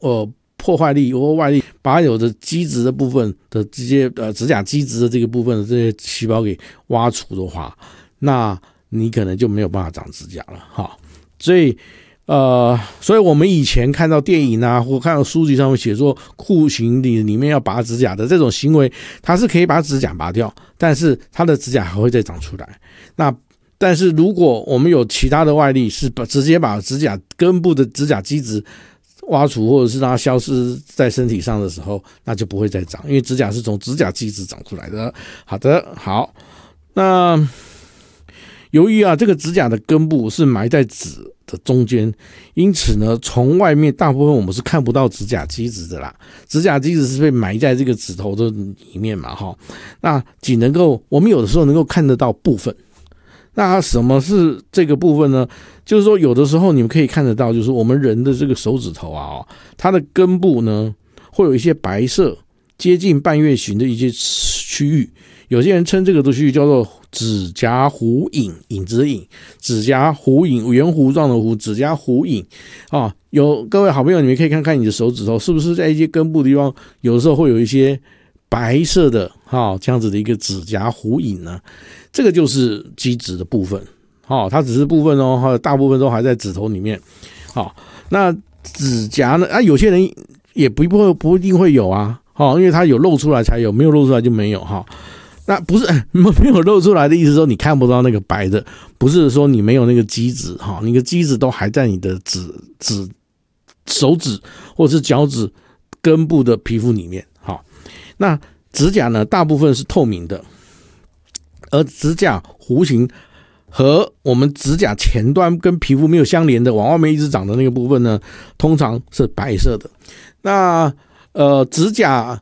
破坏力或外力把有的基质的部分的这些指甲基质的这个部分的这些细胞给挖除的话，那你可能就没有办法长指甲了哈。所以我们以前看到电影啊，或看到书籍上面写说酷刑里面要拔指甲的这种行为，它是可以把指甲拔掉，但是它的指甲还会再长出来。但是如果我们有其他的外力，是直接把指甲根部的指甲基质挖除，或者是让它消失在身体上的时候，那就不会再长，因为指甲是从指甲基质长出来的。好，那由于这个指甲的根部是埋在指的中间，因此呢，从外面大部分我们是看不到指甲基质的啦。指甲基质是被埋在这个指头的里面嘛，那我们有的时候能够看得到部分。那什么是这个部分呢？就是说有的时候你们可以看得到，就是我们人的这个手指头它的根部呢会有一些白色接近半月形的一些区域，有些人称这个区域叫做指甲弧影，影子的影，指甲弧影，圆弧状的弧，指甲弧影各位好朋友，你们可以看看你的手指头是不是在一些根部的地方，有的时候会有一些白色的这样子的一个指甲弧影呢，这个就是基质的部分它只是部分大部分都还在指头里面那指甲呢有些人也不一定会有因为它有露出来才有，没有露出来就没有那不是没有露出来的意思说你看不到那个白的，不是说你没有那个基质你的基质都还在你的手指或者是脚趾根部的皮肤里面那指甲呢大部分是透明的，而指甲弧形和我们指甲前端跟皮肤没有相连的往外面一直长的那个部分呢，通常是白色的。那指甲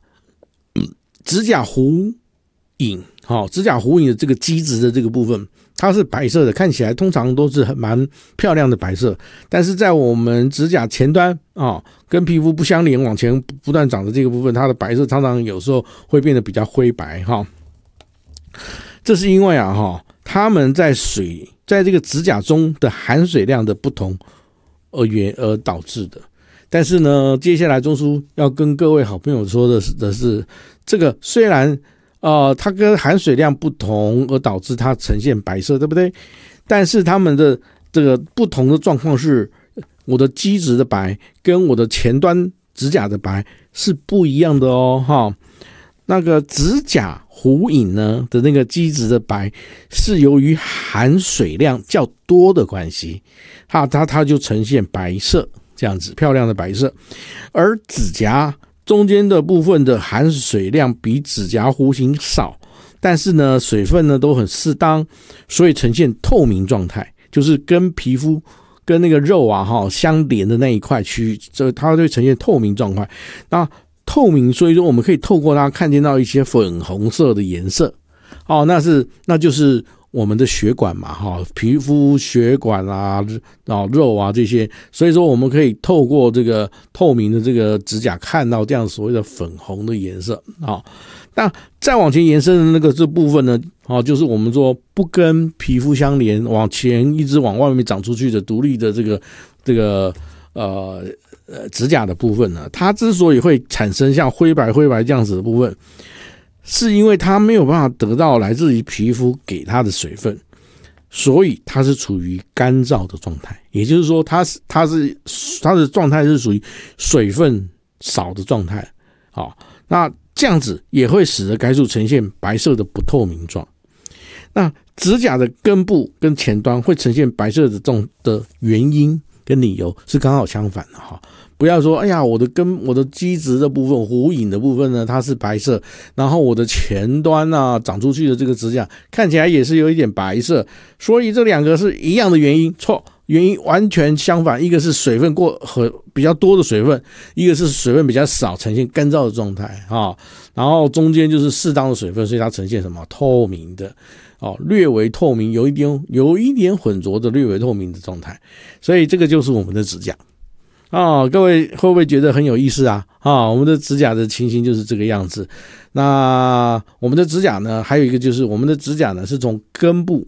弧影指甲弧影的这个基质的这个部分，它是白色的，看起来通常都是蛮漂亮的白色，但是在我们指甲前端跟皮肤不相连往前不断长的这个部分，它的白色常常有时候会变得比较灰白这是因为它们在这个指甲中的含水量的不同而导致的。但是呢，接下来中书要跟各位好朋友说的是这个虽然它跟含水量不同而导致它呈现白色，对不对？但是它们的这个不同的状况是，我的基质的白跟我的前端指甲的白是不一样的那个指甲弧影呢的那个基质的白是由于含水量较多的关系，它就呈现白色，这样子漂亮的白色。而指甲中间的部分的含水量比指甲弧形少，但是呢水分呢都很适当，所以呈现透明状态，就是跟皮肤跟那个肉相连的那一块区域，它会呈现透明状态。那透明，所以说我们可以透过它看见到一些粉红色的颜色那就是我们的血管嘛皮肤血管肉这些，所以说我们可以透过这个透明的这个指甲看到这样所谓的粉红的颜色那再往前延伸的这部分呢就是我们说不跟皮肤相连，往前一直往外面长出去的独立的这个指甲的部分呢，它之所以会产生像灰白这样子的部分，是因为它没有办法得到来自于皮肤给它的水分，所以它是处于干燥的状态，也就是说它的状态是属于水分少的状态那这样子也会使得该处呈现白色的不透明状。那指甲的根部跟前端会呈现白色的原因跟理由是刚好相反的不要说我的基质的部分弧影的部分呢它是白色，然后我的前端长出去的这个指甲看起来也是有一点白色，所以这两个是一样的原因，错，原因完全相反，一个是水分比较多的水分，一个是水分比较少呈现干燥的状态然后中间就是适当的水分，所以它呈现什么透明的略微透明，有一点混浊的略微透明的状态，所以这个就是我们的指甲各位会不会觉得很有意思我们的指甲的情形就是这个样子。那我们的指甲呢，还有一个就是我们的指甲呢是从根部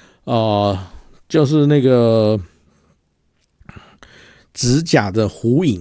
就是那个指甲的弧影